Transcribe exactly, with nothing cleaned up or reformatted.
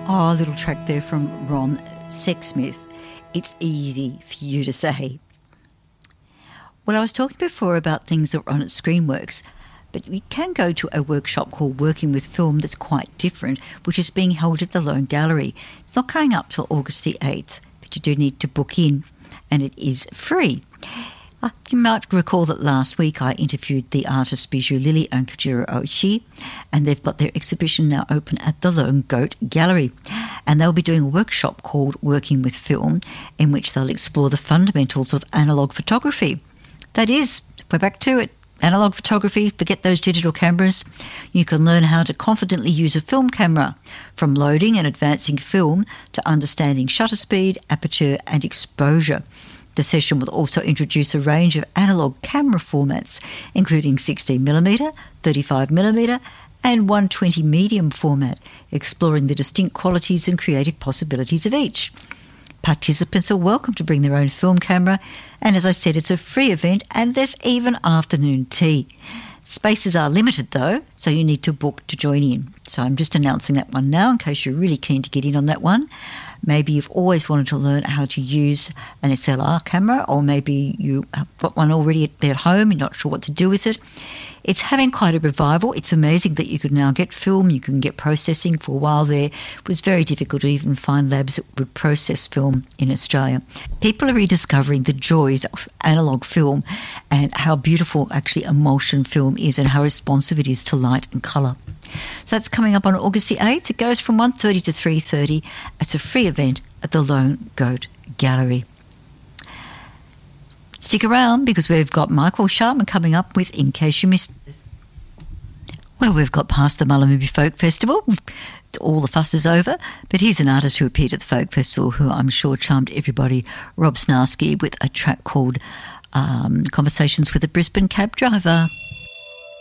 Oh, a little track there from Ron Sexsmith. It's easy for you to say. Well, I was talking before about things that are on at Screenworks, but we can go to a workshop called Working with Film that's quite different, which is being held at the Lone Gallery. It's not going up till August the eighth, but you do need to book in, and it is free. Uh, you might recall that last week I interviewed the artist Bijou Lily and Kajiro Oishi, and they've got their exhibition now open at the Lone Goat Gallery. And they'll be doing a workshop called Working with Film, in which they'll explore the fundamentals of analogue photography. That is, we're back to it. Analogue photography, forget those digital cameras. You can learn how to confidently use a film camera, from loading and advancing film to understanding shutter speed, aperture and exposure. The session will also introduce a range of analogue camera formats, including sixteen millimeter, thirty-five millimeter and one twenty medium format, exploring the distinct qualities and creative possibilities of each. Participants are welcome to bring their own film camera, and as I said, it's a free event and there's even afternoon tea. Spaces are limited though, so you need to book to join in. So I'm just announcing that one now in case you're really keen to get in on that one. Maybe you've always wanted to learn how to use an S L R camera, or maybe you have got one already at home, you're not sure what to do with it. It's having quite a revival. It's amazing that you can now get film, you can get processing. For a while there, it was very difficult to even find labs that would process film in Australia. People are rediscovering the joys of analogue film and how beautiful actually emulsion film is and how responsive it is to light and colour. So that's coming up on August the eighth. It goes from one thirty to three thirty. It's a free event at the Lone Goat Gallery. Stick around because we've got Michael Sharman coming up with In Case You Missed It. Well, we've got past the Mullumbimby Folk Festival. All the fuss is over, but here's an artist who appeared at the Folk Festival who I'm sure charmed everybody, Rob Snarsky, with a track called um, Conversations with a Brisbane Cab Driver.